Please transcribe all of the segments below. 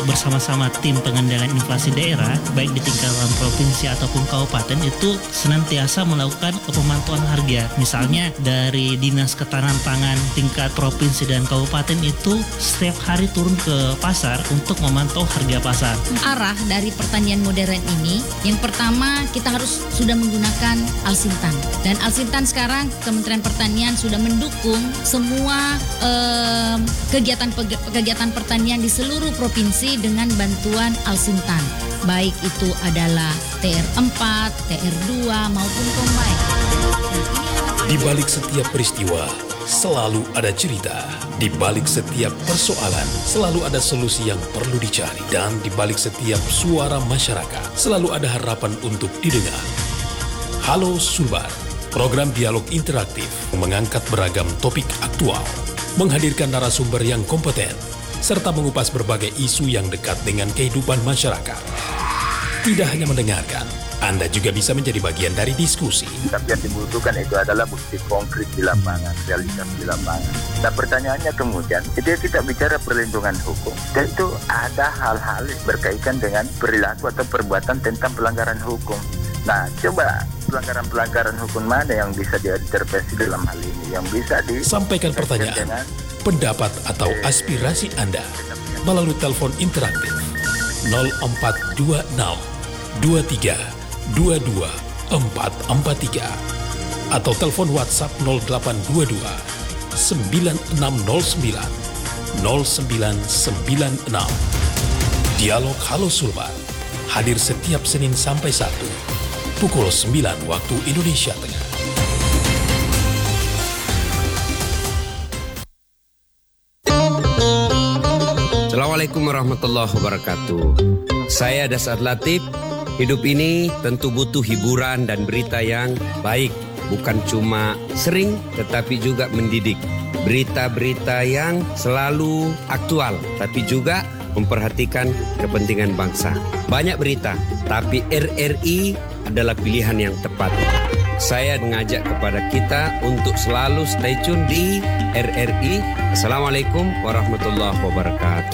bersama-sama tim pengendalian inflasi daerah, baik di tingkatan provinsi ataupun kabupaten, itu senantiasa melakukan pemantauan harga. Misalnya dari Dinas Ketahanan Pangan tingkat provinsi dan kabupaten itu setiap hari turun ke pasar untuk memantau harga pasar. Arah dari pertanian modern ini, yang pertama kita harus sudah menggunakan Alsintan. Dan Alsintan sekarang Kementerian Pertanian sudah mendukung semua kegiatan pertanian di seluruh provinsi dengan bantuan Alsintan. Baik itu adalah TR4, TR2 maupun Combine. Di balik setiap peristiwa selalu ada cerita. Di balik setiap persoalan selalu ada solusi yang perlu dicari. Dan di balik setiap suara masyarakat selalu ada harapan untuk didengar. Halo Sulbar, program dialog interaktif mengangkat beragam topik aktual, menghadirkan narasumber yang kompeten, serta mengupas berbagai isu yang dekat dengan kehidupan masyarakat. Tidak hanya mendengarkan, Anda juga bisa menjadi bagian dari diskusi. Tapi yang dibutuhkan itu adalah bukti konkret di lapangan, realitas di lapangan. Nah pertanyaannya kemudian, ketika kita bicara perlindungan hukum, tentu ada hal-hal berkaitan dengan perilaku atau perbuatan tentang pelanggaran hukum. Nah coba pelanggaran hukum mana yang bisa diintervensi dalam hal ini, yang bisa sampaikan pertanyaan, pendapat atau aspirasi Anda melalui telepon interaktif 0426 23 22 443 atau telepon WhatsApp 0822 9609 0996. Dialog Halo Sulbar hadir setiap Senin sampai Sabtu pukul 9 waktu Indonesia Tengah. Assalamualaikum warahmatullahi wabarakatuh. Saya Dasar Latif. Hidup ini tentu butuh hiburan dan berita yang baik. Bukan cuma sering tetapi juga mendidik. Berita-berita yang selalu aktual tapi juga memperhatikan kepentingan bangsa. Banyak berita, tapi RRI adalah pilihan yang tepat. Saya mengajak kepada kita untuk selalu stay tune di RRI. Assalamualaikum warahmatullahi wabarakatuh.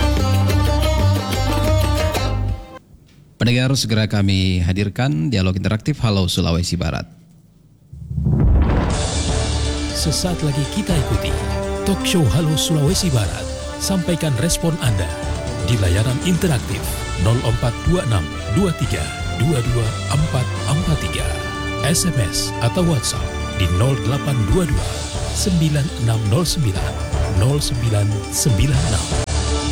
Pendengar, segera kami hadirkan dialog interaktif Halo Sulawesi Barat. Sesaat lagi kita ikuti talk show Halo Sulawesi Barat. Sampaikan respon Anda di layanan interaktif 0426 23 22 443, SMS atau WhatsApp di 0822 9609 0996.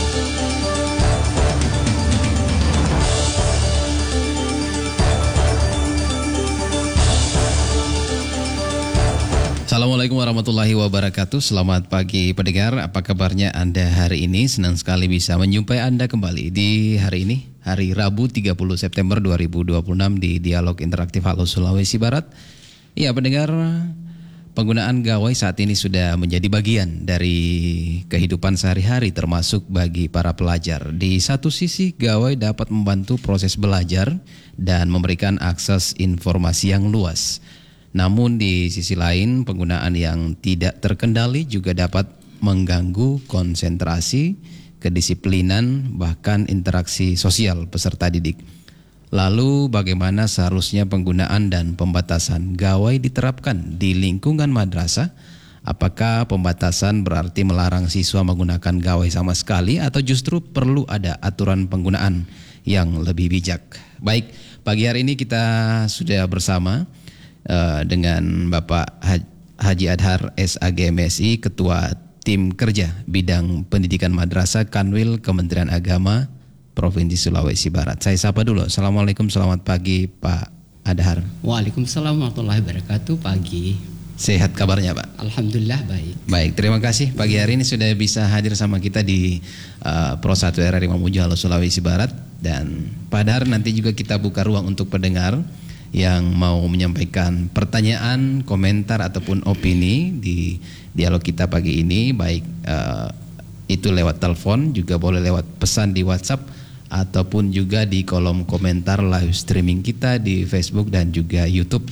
Assalamualaikum warahmatullahi wabarakatuh. Selamat pagi pendengar, apa kabarnya Anda hari ini? Senang sekali bisa menjumpai Anda kembali di hari ini, hari Rabu 30 September 2026 di Dialog Interaktif Halo Sulawesi Barat. Ya pendengar, penggunaan gawai saat ini sudah menjadi bagian dari kehidupan sehari-hari termasuk bagi para pelajar. Di satu sisi gawai dapat membantu proses belajar dan memberikan akses informasi yang luas. Namun di sisi lain, penggunaan yang tidak terkendali juga dapat mengganggu konsentrasi, kedisiplinan, bahkan interaksi sosial peserta didik. Lalu bagaimana seharusnya penggunaan dan pembatasan gawai diterapkan di lingkungan madrasah? Apakah pembatasan berarti melarang siswa menggunakan gawai sama sekali atau justru perlu ada aturan penggunaan yang lebih bijak? Baik, pagi hari ini kita sudah bersama dengan Bapak Haji Adhar SAG MSI, Ketua Tim Kerja Bidang Pendidikan Madrasah Kanwil Kementerian Agama Provinsi Sulawesi Barat. Saya sapa dulu. Assalamualaikum, selamat pagi Pak Adhar. Waalaikumsalam warahmatullahi wabarakatuh. Pagi. Sehat kabarnya Pak? Alhamdulillah baik. Baik, terima kasih pagi hari ini sudah bisa hadir sama kita di Pro 1 RRI Mamuju Halo Sulawesi Barat. Dan Pak Adhar, nanti juga kita buka ruang untuk pendengar yang mau menyampaikan pertanyaan, komentar ataupun opini di dialog kita pagi ini, baik itu lewat telepon, juga boleh lewat pesan di WhatsApp ataupun juga di kolom komentar live streaming kita di Facebook dan juga YouTube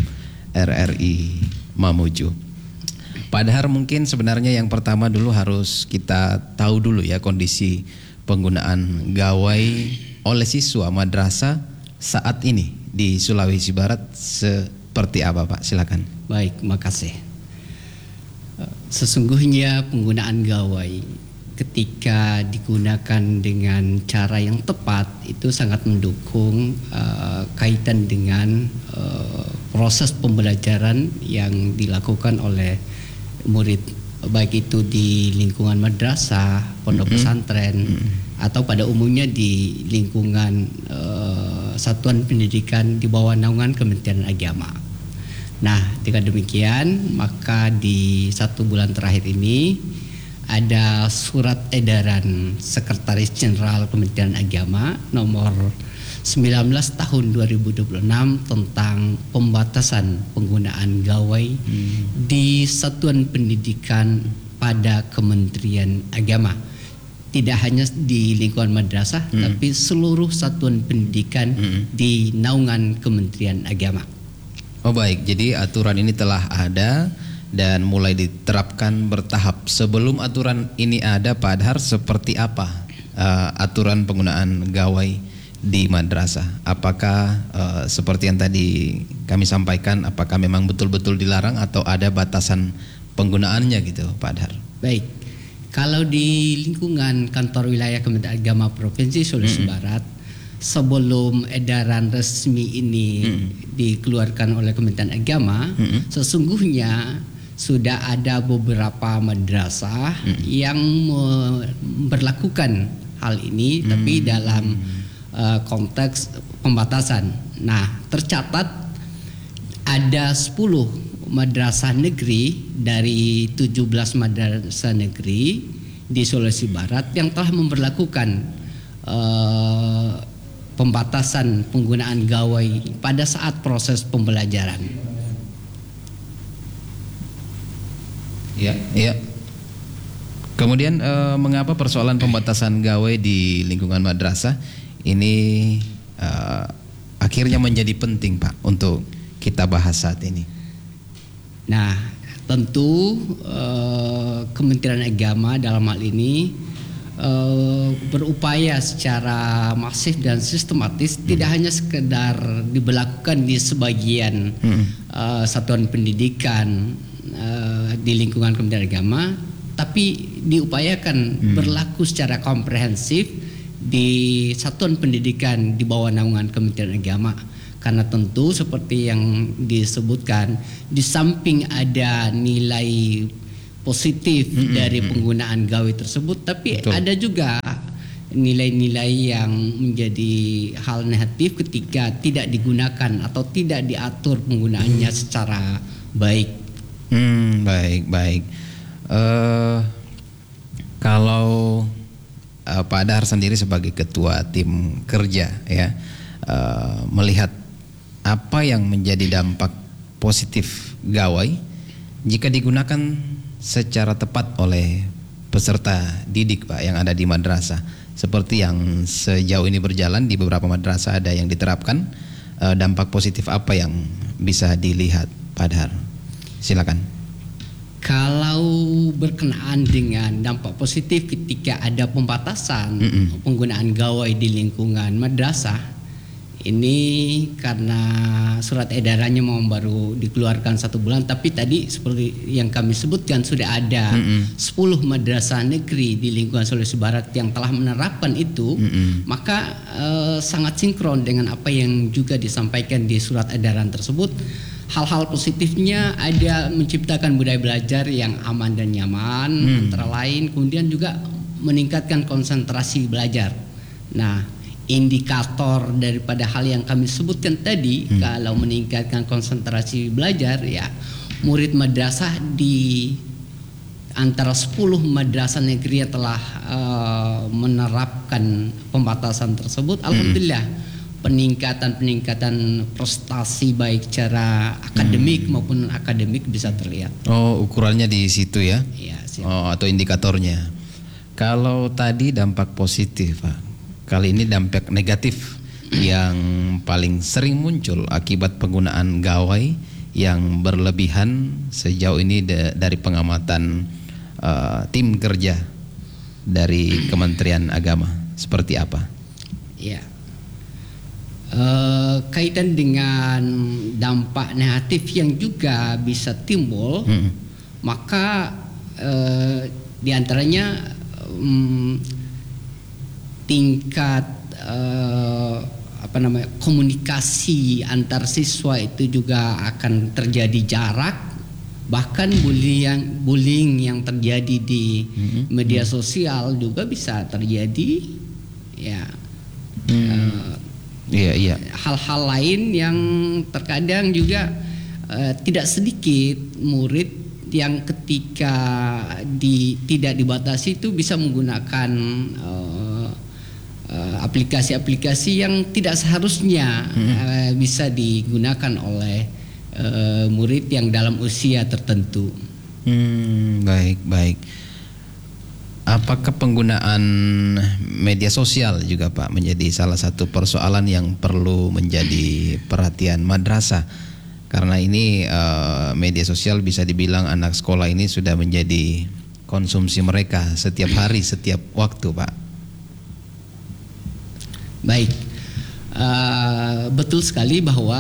RRI Mamuju. Padahal mungkin sebenarnya yang pertama dulu harus kita tahu dulu ya kondisi penggunaan gawai oleh siswa madrasah saat ini di Sulawesi Barat seperti apa, Pak? Silakan. Baik, makasih. Sesungguhnya penggunaan gawai ketika digunakan dengan cara yang tepat itu sangat mendukung kaitan dengan proses pembelajaran yang dilakukan oleh murid, baik itu di lingkungan madrasah, pondok pesantren, atau pada umumnya di lingkungan satuan pendidikan di bawah naungan Kementerian Agama. Nah, dengan demikian maka di 1 bulan terakhir ini ada surat edaran Sekretaris Jenderal Kementerian Agama nomor 19 tahun 2026 tentang pembatasan penggunaan gawai di satuan pendidikan pada Kementerian Agama. Tidak hanya di lingkungan madrasah, tapi seluruh satuan pendidikan di naungan Kementerian Agama. Oh baik, jadi aturan ini telah ada dan mulai diterapkan bertahap. Sebelum aturan ini ada, Pak Adhar, seperti apa aturan penggunaan gawai di madrasah? Apakah seperti yang tadi kami sampaikan, apakah memang betul-betul dilarang atau ada batasan penggunaannya gitu, Pak Adhar? Baik, kalau di lingkungan kantor wilayah Kementerian Agama Provinsi Sulawesi Barat, sebelum edaran resmi ini dikeluarkan oleh Kementerian Agama, sesungguhnya sudah ada beberapa madrasah yang memberlakukan hal ini, tapi dalam konteks pembatasan. Nah, tercatat ada 10 madrasah negeri dari 17 madrasah negeri di Sulawesi Barat yang telah memberlakukan pembatasan penggunaan gawai pada saat proses pembelajaran. Ya. Kemudian mengapa persoalan pembatasan gawai di lingkungan madrasah ini akhirnya menjadi penting, Pak, untuk kita bahas saat ini? Nah, tentu Kementerian Agama dalam hal ini berupaya secara masif dan sistematis, tidak hanya sekedar diberlakukan di sebagian satuan pendidikan di lingkungan Kementerian Agama, tapi diupayakan berlaku secara komprehensif di satuan pendidikan di bawah naungan Kementerian Agama. Karena tentu seperti yang disebutkan, di samping ada nilai positif dari penggunaan gawai tersebut, tapi ada juga nilai-nilai yang menjadi hal negatif ketika tidak digunakan atau tidak diatur penggunaannya secara baik. Baik. Kalau Pak Adhar sendiri sebagai ketua tim kerja ya, melihat apa yang menjadi dampak positif gawai jika digunakan secara tepat oleh peserta didik, Pak, yang ada di madrasah, seperti yang sejauh ini berjalan di beberapa madrasah ada yang diterapkan, dampak positif apa yang bisa dilihat, Pak Adhar? Silakan. Kalau berkenaan dengan dampak positif ketika ada pembatasan penggunaan gawai di lingkungan madrasah, ini karena surat edarannya mau baru dikeluarkan 1 bulan, tapi tadi seperti yang kami sebutkan sudah ada 10 madrasah negeri di lingkungan Sulawesi Barat yang telah menerapkan itu, maka sangat sinkron dengan apa yang juga disampaikan di surat edaran tersebut. Hal-hal positifnya ada menciptakan budaya belajar yang aman dan nyaman, antara lain, kemudian juga meningkatkan konsentrasi belajar. Nah, indikator daripada hal yang kami sebutkan tadi, kalau meningkatkan konsentrasi belajar, ya murid madrasah di antara 10 madrasah negeri yang telah menerapkan pembatasan tersebut, alhamdulillah peningkatan prestasi baik secara akademik maupun akademik bisa terlihat. Oh, ukurannya di situ ya? Iya, oh, atau indikatornya. Kalau tadi dampak positif, Pak, kali ini dampak negatif yang paling sering muncul akibat penggunaan gawai yang berlebihan sejauh ini dari pengamatan tim kerja. dari Kementerian Agama seperti apa? Ya, kaitan dengan dampak negatif yang juga bisa timbul, maka diantaranya tingkat komunikasi antar siswa itu juga akan terjadi jarak, bahkan bullying yang terjadi di media sosial juga bisa terjadi, ya. Hal-hal lain yang terkadang juga tidak sedikit murid yang ketika tidak dibatasi itu bisa menggunakan aplikasi-aplikasi yang tidak seharusnya bisa digunakan oleh murid yang dalam usia tertentu. Baik. Apakah penggunaan media sosial juga Pak menjadi salah satu persoalan yang perlu menjadi perhatian madrasah? Karena ini media sosial bisa dibilang anak sekolah ini sudah menjadi konsumsi mereka setiap hari, setiap waktu, Pak. Baik, betul sekali bahwa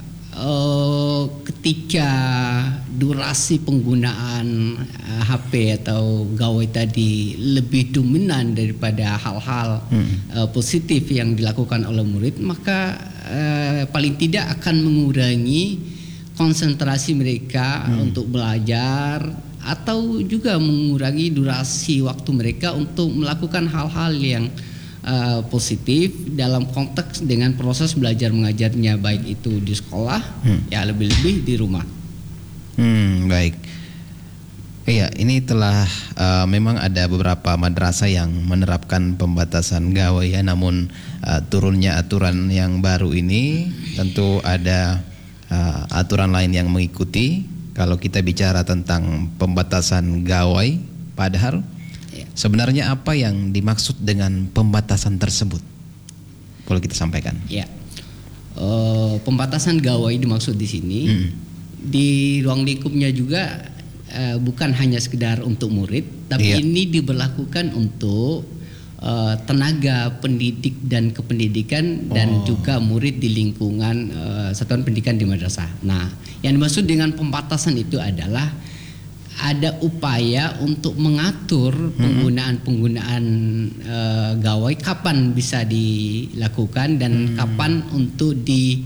ketika durasi penggunaan HP atau gawai tadi lebih dominan daripada hal-hal positif yang dilakukan oleh murid, maka paling tidak akan mengurangi konsentrasi mereka untuk belajar, atau juga mengurangi durasi waktu mereka untuk melakukan hal-hal yang positif dalam konteks dengan proses belajar mengajarnya, baik itu di sekolah ya lebih-lebih di rumah. Baik. Iya, ini telah memang ada beberapa madrasah yang menerapkan pembatasan gawai ya, namun turunnya aturan yang baru ini tentu ada aturan lain yang mengikuti. Kalau kita bicara tentang pembatasan gawai, padahal sebenarnya apa yang dimaksud dengan pembatasan tersebut? Boleh kita sampaikan? Ya, pembatasan gawai dimaksud di sini di ruang lingkupnya juga bukan hanya sekedar untuk murid, tapi ini diberlakukan untuk tenaga pendidik dan kependidikan dan juga murid di lingkungan satuan pendidikan di madrasah. Nah, yang dimaksud dengan pembatasan itu adalah ada upaya untuk mengatur penggunaan gawai, kapan bisa dilakukan dan kapan untuk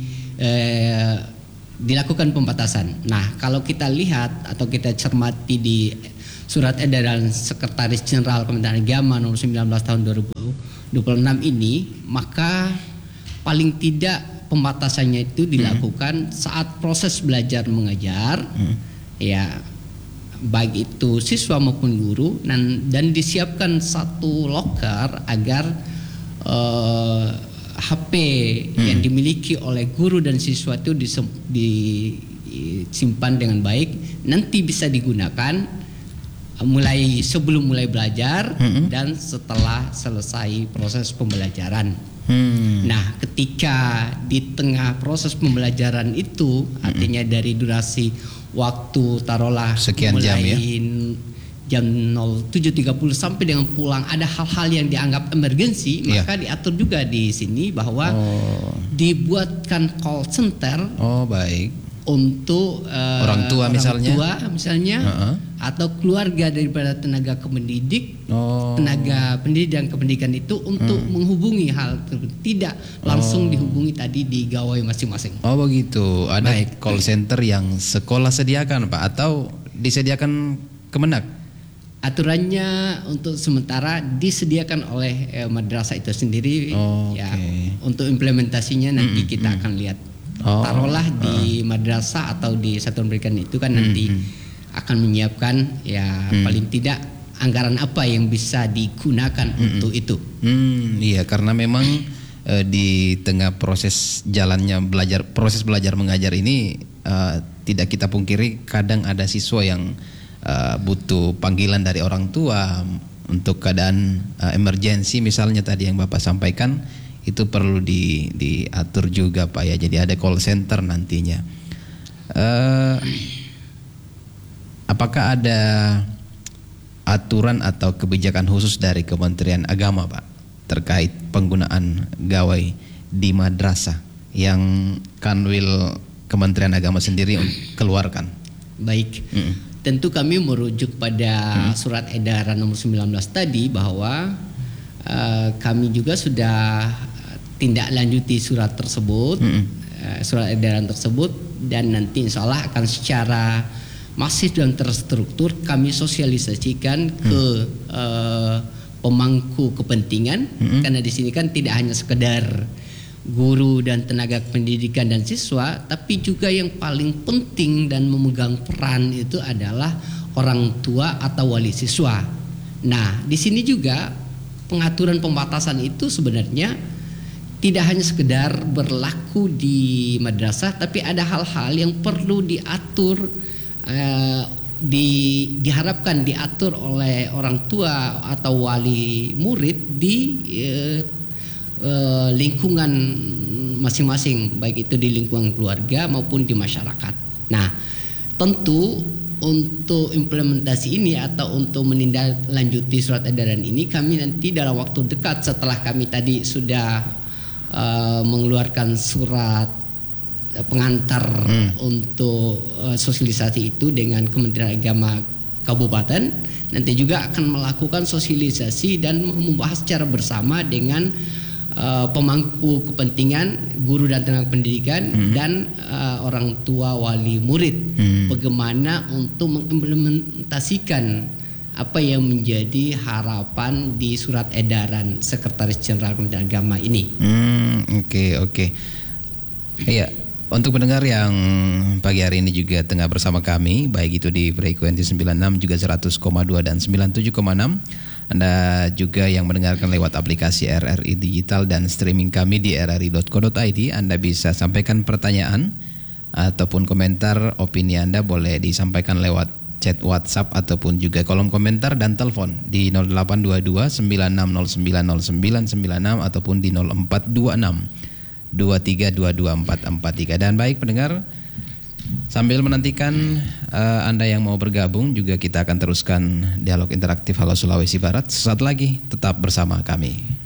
dilakukan pembatasan. Nah, kalau kita lihat atau kita cermati di Surat Edaran Sekretaris Jenderal Kementerian Agama nomor 19 tahun 2026 ini, maka paling tidak pembatasannya itu dilakukan saat proses belajar mengajar, ya, baik itu siswa maupun guru, dan disiapkan satu loker agar HP yang dimiliki oleh guru dan siswa itu disimpan dengan baik, nanti bisa digunakan sebelum mulai belajar dan setelah selesai proses pembelajaran. Nah, ketika di tengah proses pembelajaran itu, artinya dari durasi waktu taruhlah sekian mulai jam ya, jam 07.30 sampai dengan pulang, ada hal-hal yang dianggap emergensi, maka diatur juga di sini bahwa dibuatkan call center. Baik. Untuk orang tua misalnya, atau keluarga daripada tenaga kependidik, tenaga pendidik dan kependidikan itu untuk menghubungi hal tersebut, tidak langsung dihubungi tadi di gawai masing-masing. Oh begitu, ada call center yang sekolah sediakan Pak, atau disediakan Kemenak? Aturannya untuk sementara disediakan oleh madrasah itu sendiri. Ya, untuk implementasinya nanti kita akan lihat. Taruhlah di madrasah atau di satuan pendidikan itu kan nanti akan menyiapkan ya paling tidak anggaran apa yang bisa digunakan untuk itu. Iya, karena memang di tengah proses jalannya proses belajar mengajar ini tidak kita pungkiri kadang ada siswa yang butuh panggilan dari orang tua untuk keadaan emergensi misalnya tadi yang Bapak sampaikan. Itu perlu diatur juga Pak ya. Jadi ada call center nantinya. Apakah ada aturan atau kebijakan khusus dari Kementerian Agama, Pak, terkait penggunaan gawai di madrasah yang Kanwil Kementerian Agama sendiri keluarkan? Baik, tentu kami merujuk pada surat edaran nomor 19 tadi bahwa kami juga sudah tindak lanjuti surat tersebut, surat edaran tersebut, dan nanti insya Allah akan secara masif dan terstruktur kami sosialisasikan ke pemangku kepentingan, karena di sini kan tidak hanya sekedar guru dan tenaga pendidikan dan siswa, tapi juga yang paling penting dan memegang peran itu adalah orang tua atau wali siswa. Nah, di sini juga pengaturan pembatasan itu sebenarnya tidak hanya sekedar berlaku di madrasah, tapi ada hal-hal yang perlu diatur, diharapkan diatur oleh orang tua atau wali murid di lingkungan masing-masing, baik itu di lingkungan keluarga maupun di masyarakat. Nah, tentu untuk implementasi ini atau untuk menindaklanjuti surat edaran ini, kami nanti dalam waktu dekat setelah kami tadi sudah mengeluarkan surat pengantar untuk sosialisasi itu dengan Kementerian Agama Kabupaten, nanti juga akan melakukan sosialisasi dan membahas secara bersama dengan pemangku kepentingan, guru dan tenaga pendidikan, dan orang tua wali murid, bagaimana untuk mengimplementasikan apa yang menjadi harapan di surat edaran Sekretaris Jenderal Kementerian Agama ini. Oke. Iya, untuk pendengar yang pagi hari ini juga tengah bersama kami, baik itu di frekuensi 96 juga 100,2 dan 97,6. Anda juga yang mendengarkan lewat aplikasi RRI Digital dan streaming kami di rri.co.id, Anda bisa sampaikan pertanyaan ataupun komentar, opini Anda boleh disampaikan lewat chat WhatsApp ataupun juga kolom komentar dan telepon di 0822 96090996 ataupun di 0426 23224443. Dan baik pendengar, sambil menantikan Anda yang mau bergabung, juga kita akan teruskan dialog interaktif Halo Sulawesi Barat. Sesaat lagi tetap bersama kami.